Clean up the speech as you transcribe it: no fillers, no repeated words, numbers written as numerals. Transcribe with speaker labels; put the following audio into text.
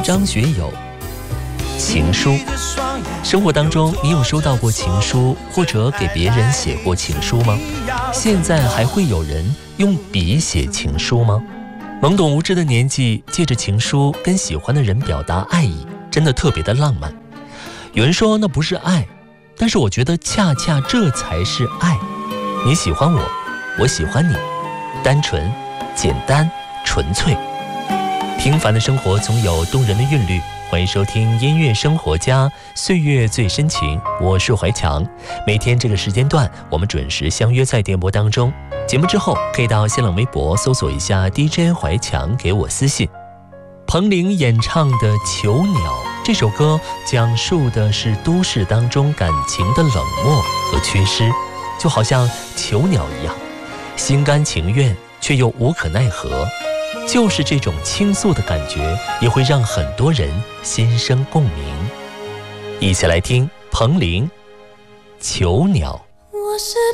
Speaker 1: 张学友。情书，生活当中你有收到过情书，或者给别人写过情书吗？现在还会有人用笔写情书吗？懵懂无知的年纪，借着情书跟喜欢的人表达爱意，真的特别的浪漫。有人说那不是爱，但是我觉得恰恰这才是爱。你喜欢我，我喜欢你，单纯、简单、纯粹。平凡的生活总有动人的韵律，欢迎收听音乐生活家，岁月最深情，我是怀强。每天这个时间段，我们准时相约在电波当中。节目之后可以到新浪微博搜索一下 DJ 怀强，给我私信。彭羚演唱的《囚鸟》这首歌讲述的是都市当中感情的冷漠和缺失，就好像囚鸟一样，心甘情愿却又无可奈何。就是这种倾诉的感觉，也会让很多人心生共鸣。一起来听彭羚《囚鸟》。
Speaker 2: 我是